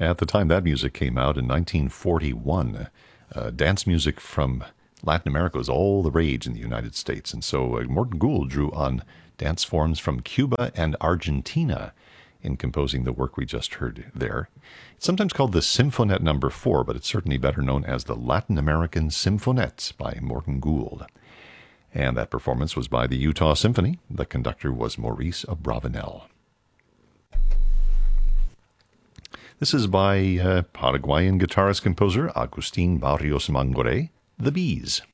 At the time that music came out in 1941, dance music from Latin America was all the rage in the United States. And so Morton Gould drew on dance forms from Cuba and Argentina in composing the work we just heard there. It's sometimes called the Symphonette No. 4, but it's certainly better known as the Latin American Symphonette by Morton Gould. And that performance was by the Utah Symphony. The conductor was Maurice Abravanel. This is by Paraguayan guitarist-composer Agustin Barrios Mangoré, The Bees.